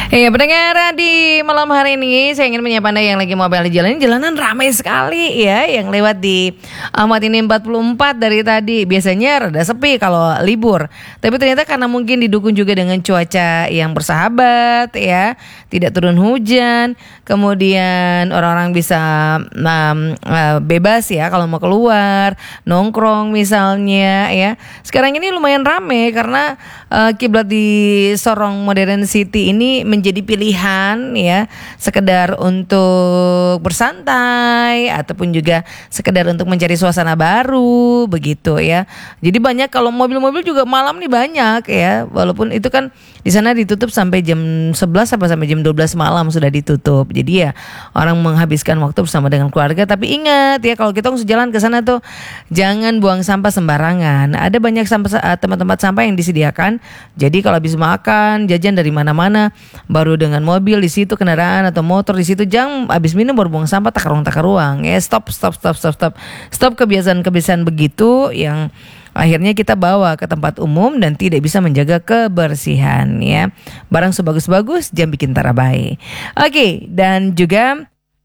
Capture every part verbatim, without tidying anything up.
Iya pendengar, di malam hari ini saya ingin menyapa Anda yang lagi mobil di jalan. Jalanan ramai sekali ya, yang lewat di Ahmad ini empat puluh empat dari tadi. Biasanya rada sepi kalau libur, tapi ternyata karena mungkin didukung juga dengan cuaca yang bersahabat ya, tidak turun hujan, kemudian orang-orang bisa um, uh, bebas ya kalau mau keluar nongkrong misalnya ya. Sekarang ini lumayan ramai karena uh, kiblat di Sorong Modern City ini menjadi pilihan ya, sekedar untuk bersantai ataupun juga sekedar untuk mencari suasana baru begitu ya. Jadi banyak, kalau mobil-mobil juga malam nih banyak ya, walaupun itu kan di sana ditutup sampai jam sebelas apa sampai jam dua belas malam sudah ditutup. Jadi ya orang menghabiskan waktu bersama dengan keluarga. Tapi ingat ya, kalau kita sejalan ke sana tuh jangan buang sampah sembarangan. Ada banyak sampah, tempat-tempat sampah yang disediakan. Jadi kalau habis makan, jajan dari mana-mana, baru dengan mobil di situ, kendaraan atau motor di situ, jangan habis minum baru buang sampah takarung takaruang ya. Stop stop stop stop stop stop kebiasaan-kebiasaan begitu yang akhirnya kita bawa ke tempat umum dan tidak bisa menjaga kebersihan ya. Barang sebagus-bagus jangan bikin tarabai. Oke, dan juga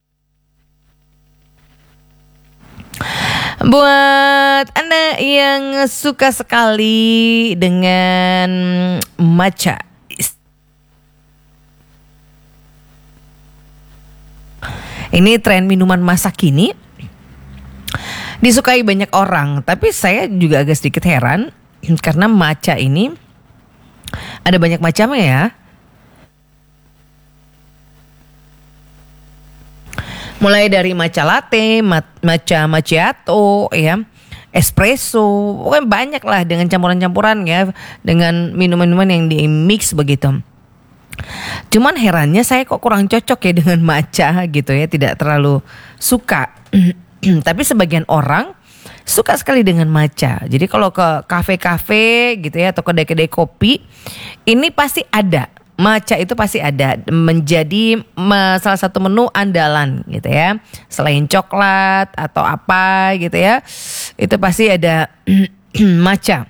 buat Anda yang suka sekali dengan matcha, ini tren minuman masa kini disukai banyak orang, tapi saya juga agak sedikit heran karena matcha ini ada banyak macamnya ya. Mulai dari matcha latte, matcha macchiato ya, espresso, pokoknya banyak lah dengan campuran-campuran ya, dengan minuman-minuman yang di mix begitu. Cuman herannya saya kok kurang cocok ya dengan matcha gitu ya, tidak terlalu suka. Tapi sebagian orang suka sekali dengan matcha. Jadi kalau ke kafe-kafe gitu ya atau kedai-kedai kopi, ini pasti ada. Matcha itu pasti ada, menjadi salah satu menu andalan gitu ya. Selain coklat atau apa gitu ya, itu pasti ada matcha.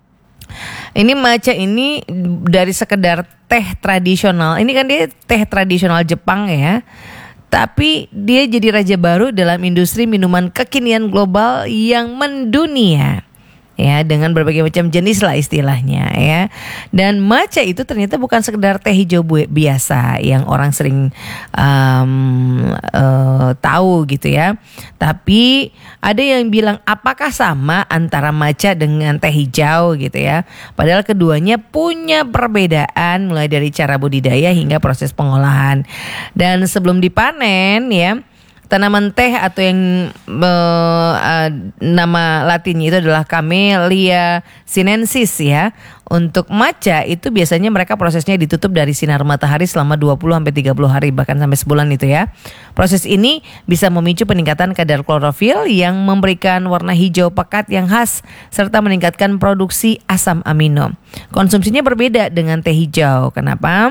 Ini matcha ini dari sekedar teh tradisional. Ini kan dia teh tradisional Jepang ya. Tapi dia jadi raja baru dalam industri minuman kekinian global yang mendunia. Ya, dengan berbagai macam jenis lah istilahnya ya. Dan matcha itu ternyata bukan sekedar teh hijau biasa yang orang sering um, uh, tahu gitu ya. Tapi ada yang bilang apakah sama antara matcha dengan teh hijau gitu ya. Padahal keduanya punya perbedaan mulai dari cara budidaya hingga proses pengolahan. Dan sebelum dipanen ya, tanaman teh atau yang uh, uh, nama latinnya itu adalah Camellia sinensis ya. Untuk matcha itu biasanya mereka prosesnya ditutup dari sinar matahari selama dua puluh sampai tiga puluh hari, bahkan sampai sebulan itu ya. Proses ini bisa memicu peningkatan kadar klorofil yang memberikan warna hijau pekat yang khas serta meningkatkan produksi asam amino. Konsumsinya berbeda dengan teh hijau. Kenapa?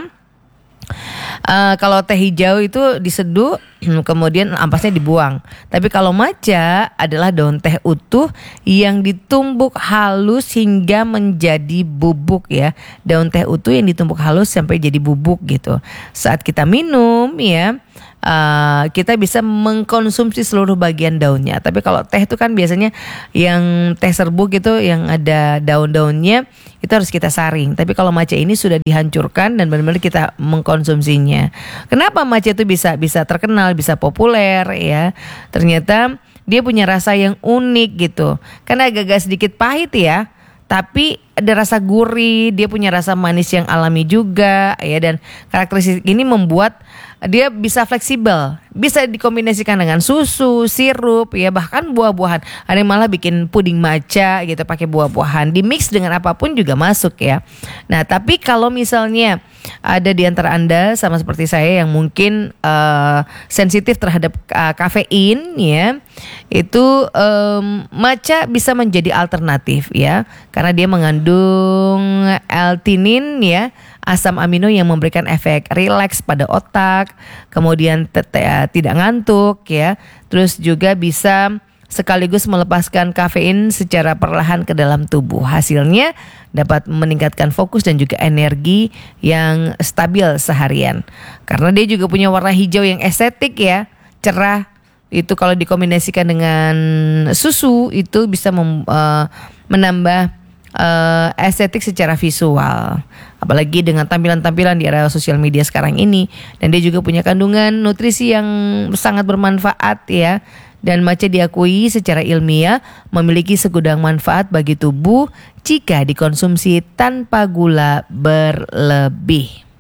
Uh, kalau teh hijau itu diseduh kemudian ampasnya dibuang. Tapi kalau matcha adalah daun teh utuh yang ditumbuk halus hingga menjadi bubuk ya. Daun teh utuh yang ditumbuk halus sampai jadi bubuk gitu. Saat kita minum ya, Uh, kita bisa mengkonsumsi seluruh bagian daunnya. Tapi kalau teh itu kan biasanya yang teh serbuk gitu yang ada daun-daunnya itu harus kita saring. Tapi kalau matcha ini sudah dihancurkan dan benar-benar kita mengkonsumsinya. Kenapa matcha itu bisa bisa terkenal, bisa populer ya? Ternyata dia punya rasa yang unik gitu. Karena agak-agak sedikit pahit ya, tapi ada rasa gurih, dia punya rasa manis yang alami juga ya, dan karakteristik ini membuat dia bisa fleksibel, bisa dikombinasikan dengan susu, sirup ya, bahkan buah-buahan. Ada yang malah bikin puding matcha gitu pakai buah-buahan, di mix dengan apapun juga masuk ya. Nah, tapi kalau misalnya ada di antara Anda sama seperti saya yang mungkin uh, sensitif terhadap uh, kafein ya, itu um, matcha bisa menjadi alternatif ya, karena dia mengandung L-theanine ya, asam amino yang memberikan efek rileks pada otak, kemudian tete, tidak ngantuk ya, terus juga bisa sekaligus melepaskan kafein secara perlahan ke dalam tubuh. Hasilnya dapat meningkatkan fokus dan juga energi yang stabil seharian. Karena dia juga punya warna hijau yang estetik ya, cerah. Itu kalau dikombinasikan dengan susu itu bisa mem, uh, menambah uh, estetik secara visual. Apalagi dengan tampilan-tampilan di era sosial media sekarang ini. Dan dia juga punya kandungan nutrisi yang sangat bermanfaat ya. Dan matcha diakui secara ilmiah memiliki segudang manfaat bagi tubuh jika dikonsumsi tanpa gula berlebih.